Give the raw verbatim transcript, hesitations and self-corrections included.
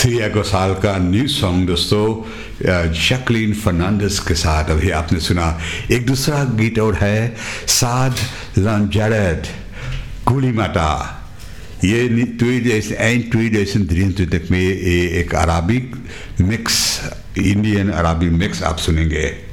श्रेया घोषाल का new song दोस्तों Jacqueline Fernandes के साथ अभी आपने सुना। एक दूसरा गीत और है साद लंजारेड गुली माता। ये tweedays eind tweeduizend drieëntwintig में एक Arabic mix Indian Arabic mix आप सुनेंगे।